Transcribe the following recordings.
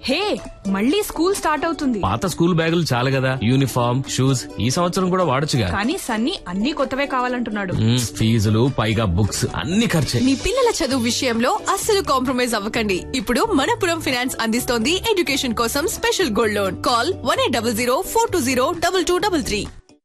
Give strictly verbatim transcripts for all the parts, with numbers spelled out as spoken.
హే, మళ్ళీ school start అవుతుంది. పాత స్కూల్ బ్యాగులు చాలు కదా, యూనిఫామ్ షూస్ ఈ సంవత్సరం కూడా వాడొచ్చుగా. కానీ సన్నీ అన్ని కొత్తవే కావాలంటున్నాడు. ఫీజులు పైగా బుక్స్ అన్ని ఖర్చే. మీ పిల్లల చదువు విషయంలో అస్సలు కాంప్రమైజ్ అవ్వకండి. ఇప్పుడు మనపురం ఫైనాన్స్ అందిస్తోంది ఎడ్యుకేషన్ కోసం special gold loan. Call one eight double zero four two zero double two double three.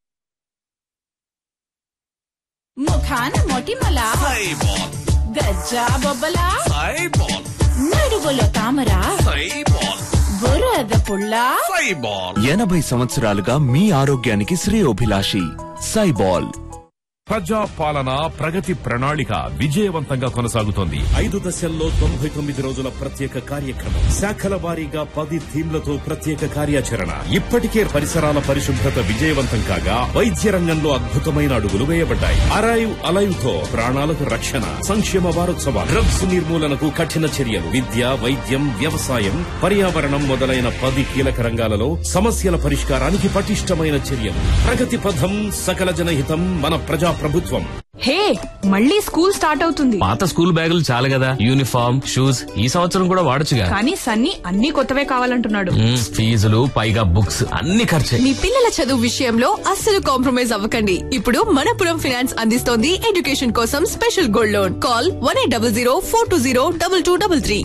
ముఖాన మొటిమల గజ్జా బొబ్బల నడువులో తామర బురద పుల్ల. ఎనభై సంవత్సరాలుగా మీ ఆరోగ్యానికి శ్రేయోభిలాషి సైబాల్. ప్రజా పాలన ప్రగతి ప్రణాళిక విజయవంతంగా కొనసాగుతోంది. ఐదు దశల్లో తొంభై తొమ్మిది రోజుల ప్రత్యేక కార్యక్రమం, శాఖల వారీగా పది థీమ్లతో ప్రత్యేక కార్యాచరణ. ఇప్పటికే పరిసరాల పరిశుభ్రత విజయవంతం కాగా వైద్య రంగంలో అద్భుతమైన అడుగులు వేయబడ్డాయి. అరైవ్ అలైవ్ తో ప్రాణాలకు రక్షణ. సంక్షేమ వారోత్సవాలు, డ్రగ్స్ నిర్మూలనకు కఠిన చర్యలు, విద్య వైద్యం వ్యవసాయం పర్యావరణం మొదలైన పది కీలక రంగాలలో సమస్యల పరిష్కారానికి పటిష్టమైన చర్యలు. ప్రగతి పథం, సకల జనహితం, మన ప్రజా ప్రభుత్వం. హే, మళ్ళీ స్కూల్ స్టార్ట్ అవుతుంది. పాత స్కూల్ బ్యాగులు చాలు కదా, యూనిఫామ్ షూస్ ఈ సంవత్సరం కూడా వాడొచ్చుగా. కానీ సన్నీ అన్ని కొత్తవే కావాలంటున్నాడు. ఫీజులు పైగా బుక్స్ అన్ని ఖర్చే. మీ పిల్లల చదువు విషయంలో అస్సలు కాంప్రమైజ్ అవ్వకండి. ఇప్పుడు మనపురం ఫైనాన్స్ అందిస్తోంది ఎడ్యుకేషన్ కోసం special gold loan. Call one eight double zero four two zero double two double three.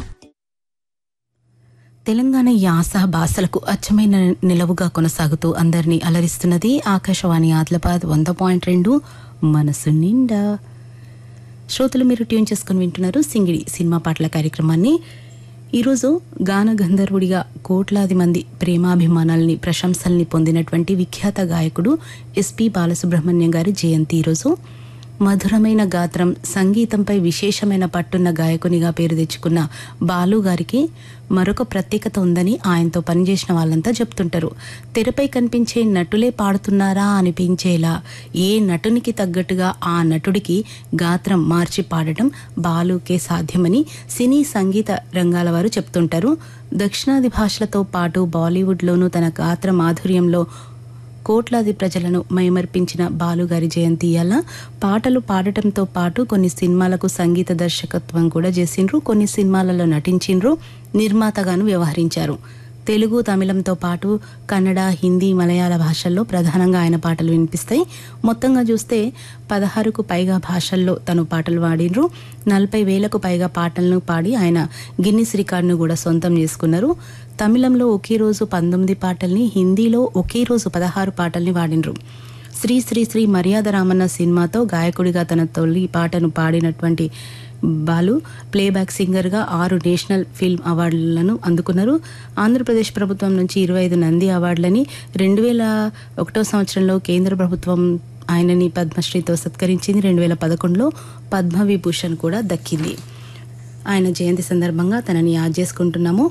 Telangana యాస భాషలకు అచ్చమైన నిలవుగా కొనసాగుతూ అందరినీ అలరిస్తున్నది ఆకాశవాణి ఆదిలాబాద్ వంద పాయింట్ రెండు మనసు నిండా. శ్రోతలు, మీరు ట్యూన్ చేసుకుని వింటున్నారు సింగిడి సినిమా పాటల కార్యక్రమాన్ని. ఈరోజు గాన గంధర్వుడిగా కోట్లాది మంది ప్రేమాభిమానాల్ని ప్రశంసల్ని పొందినటువంటి విఖ్యాత గాయకుడు ఎస్పి బాలసుబ్రహ్మణ్యం గారి జయంతి. ఈరోజు మధురమైన గాత్రం, సంగీతంపై విశేషమైన పట్టున్న గాయకునిగా పేరు తెచ్చుకున్న బాలు గారికి మరొక ప్రత్యేకత ఉందని ఆయనతో పనిచేసిన వాళ్ళంతా చెప్తుంటారు. తెరపై కనిపించే నటులే పాడుతున్నారా అనిపించేలా ఏ నటునికి తగ్గట్టుగా ఆ నటుడికి గాత్రం మార్చి పాడటం బాలుకే సాధ్యమని సినీ సంగీత రంగాల వారు చెప్తుంటారు. దక్షిణాది భాషలతో పాటు బాలీవుడ్లోనూ తన గాత్ర మాధుర్యంలో కోట్లాది ప్రజలను మైమర్పించిన బాలుగారి జయంతి ఇయాల. పాటలు పాడటంతో పాటు కొన్ని సినిమాలకు సంగీత దర్శకత్వం కూడా చేసిండ్రు, కొన్ని సినిమాలలో నటించిండ్రు, నిర్మాతగాను వ్యవహరించారు. తెలుగు, తమిళంతో పాటు కన్నడ, హిందీ, మలయాళ భాషల్లో ప్రధానంగా ఆయన పాటలు వినిపిస్తాయి. మొత్తంగా చూస్తే పదహారుకు పైగా భాషల్లో తను పాటలు పాడినరు. నలభై వేలకు పైగా పాటలను పాడి ఆయన గిన్నిస్ రికార్డును కూడా సొంతం చేసుకున్నారు. తమిళంలో ఒకే రోజు పంతొమ్మిది పాటల్ని, హిందీలో ఒకే రోజు పదహారు పాటల్ని పాడినరు. శ్రీ శ్రీ శ్రీ మర్యాద రామన్న సినిమాతో గాయకుడిగా తన తొలి పాటను పాడినటువంటి బాలు ప్లేబ్యాక్ సింగర్గా ఆరు నేషనల్ ఫిల్మ్ అవార్డులను అందుకున్నారు. ఆంధ్రప్రదేశ్ ప్రభుత్వం నుంచి ఇరవై ఐదు నంది అవార్డులని, రెండు వేల ఒకటో సంవత్సరంలో కేంద్ర ప్రభుత్వం ఆయనని పద్మశ్రీతో సత్కరించింది. రెండు వేల పదకొండులో పద్మవిభూషణ్ కూడా దక్కింది. ఆయన జయంతి సందర్భంగా తనని యాద్ చేసుకుంటున్నాము.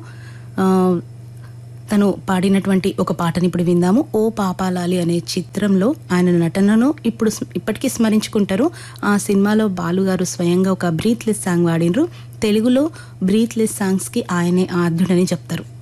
తను పాడినటువంటి ఒక పాటని ఇప్పుడు విందాము. ఓ పాపాలాలి అనే చిత్రంలో ఆయన నటనను ఇప్పుడు ఇప్పటికీ స్మరించుకుంటారు. ఆ సినిమాలో బాలుగారు స్వయంగా ఒక బ్రీత్లెస్ సాంగ్ వాడినరు. తెలుగులో బ్రీత్లెస్ సాంగ్స్ కి ఆయనే ఆద్యుడని చెప్తారు.